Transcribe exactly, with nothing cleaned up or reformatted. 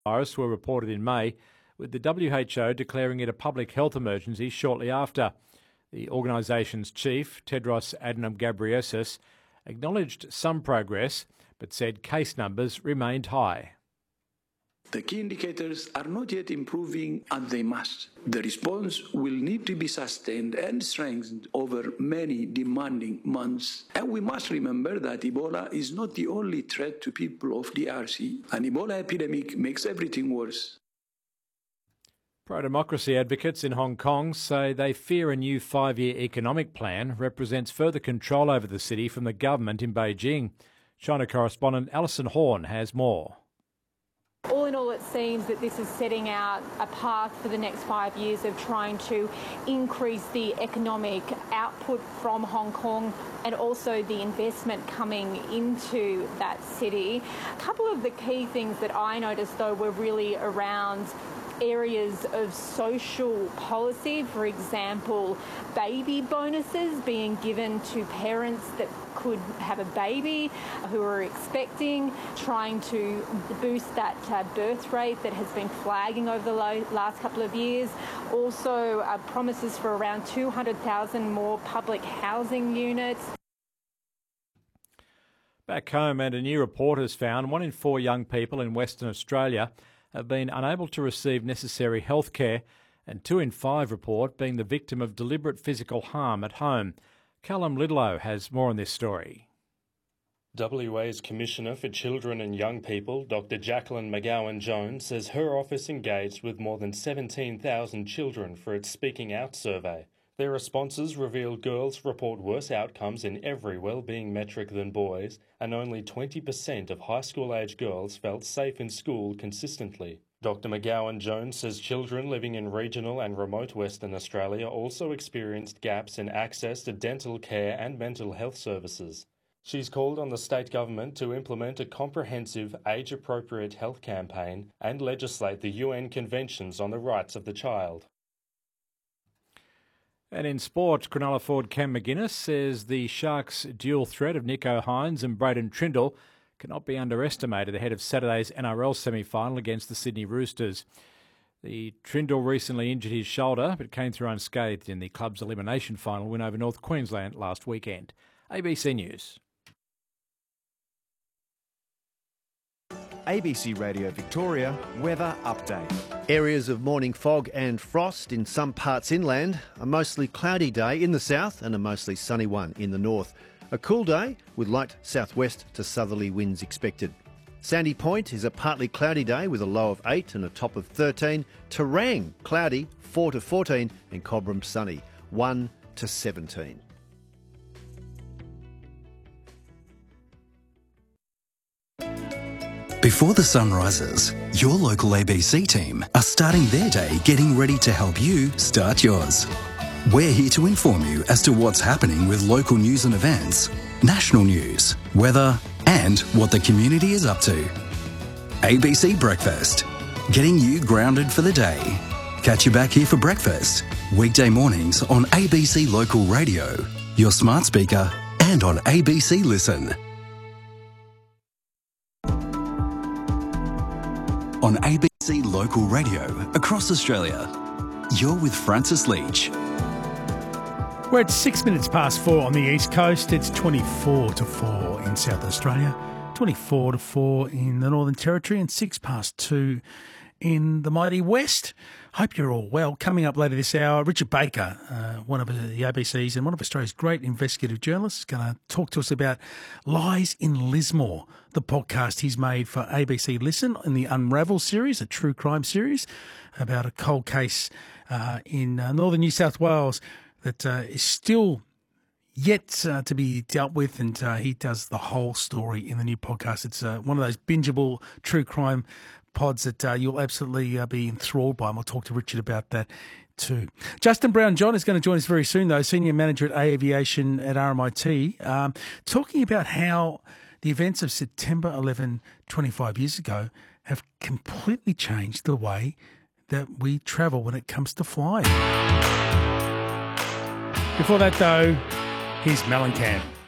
virus were reported in May, with the W H O declaring it a public health emergency shortly after. The organisation's chief, Tedros Adhanom Ghebreyesus, acknowledged some progress but said case numbers remained high. The key indicators are not yet improving, and they must. The response will need to be sustained and strengthened over many demanding months. And we must remember that Ebola is not the only threat to people of D R C. An Ebola epidemic makes everything worse. Pro-democracy advocates in Hong Kong say they fear a new five-year economic plan represents further control over the city from the government in Beijing. China correspondent Alison Horn has more. All in all, it seems that this is setting out a path for the next five years of trying to increase the economic output from Hong Kong and also the investment coming into that city. A couple of the key things that I noticed, though, were really around areas of social policy, for example, baby bonuses being given to parents that could have a baby who are expecting, trying to boost that uh, birth rate that has been flagging over the lo- last couple of years. Also, uh, promises for around two hundred thousand more public housing units. Back home, and a new report has found one in four young people in Western Australia have been unable to receive necessary health care, and two in five report being the victim of deliberate physical harm at home. Callum Lidlow has more on this story. W A's Commissioner for Children and Young People, Doctor Jacqueline McGowan-Jones, says her office engaged with more than seventeen thousand children for its Speaking Out survey. Their responses revealed girls report worse outcomes in every wellbeing metric than boys, and only twenty percent of high school-age girls felt safe in school consistently. Doctor McGowan-Jones says children living in regional and remote Western Australia also experienced gaps in access to dental care and mental health services. She's called on the state government to implement a comprehensive, age-appropriate health campaign and legislate the U N Conventions on the Rights of the Child. And in sport, Cronulla forward Cam McGuinness says the Sharks' dual threat of Nicho Hynes and Braden Trindle cannot be underestimated ahead of Saturday's N R L semi-final against the Sydney Roosters. The Trindle recently injured his shoulder but came through unscathed in the club's elimination final win over North Queensland last weekend. A B C News. A B C Radio Victoria weather update. Areas of morning fog and frost in some parts inland. A mostly cloudy day in the south and a mostly sunny one in the north. A cool day with light southwest to southerly winds expected. Sandy Point is a partly cloudy day with a low of eight and a top of thirteen. Terang cloudy, four to fourteen, and Cobram sunny, one to seventeen. Before the sun rises, your local A B C team are starting their day getting ready to help you start yours. We're here to inform you as to what's happening with local news and events, national news, weather, and what the community is up to. A B C Breakfast, getting you grounded for the day. Catch you back here for breakfast, weekday mornings on A B C Local Radio, your smart speaker, and on A B C Listen. On A B C Local Radio across Australia. You're with Francis Leach. We're at six minutes past four on the East Coast. It's twenty-four to four in South Australia, twenty-four to four in the Northern Territory, and six past two in the mighty West. Hope you're all well. Coming up later this hour, Richard Baker, uh, one of the A B C's and one of Australia's great investigative journalists, is going to talk to us about Lies in Lismore, the podcast he's made for A B C Listen in the Unravel series, a true crime series about a cold case uh, in uh, northern New South Wales that uh, is still yet uh, to be dealt with, and uh, he does the whole story in the new podcast. It's uh, one of those bingeable true crime pods that uh, you'll absolutely uh, be enthralled by, and we'll talk to Richard about that too. Justin Brown-John is going to join us very soon, though, Senior Manager at Aviation at R M I T, um, talking about how the events of September eleventh, twenty-five years ago, have completely changed the way that we travel when it comes to flying. Before that, though, here's Mellencamp.